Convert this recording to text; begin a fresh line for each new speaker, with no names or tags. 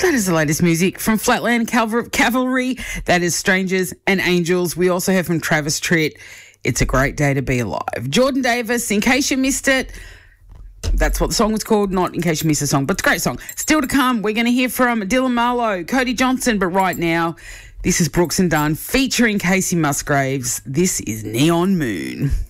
That is the latest music from Flatland Cavalry. That is Strangers and Angels. We also have from Travis Tritt, It's a Great Day to Be Alive. Jordan Davis, in case you missed it, that's what the song was called, not in case you missed the song, but it's a great song. Still to come, we're going to hear from Dylan Marlowe, Cody Johnson, but right now, this is Brooks and Dunn featuring Casey Musgraves. This is Neon Moon.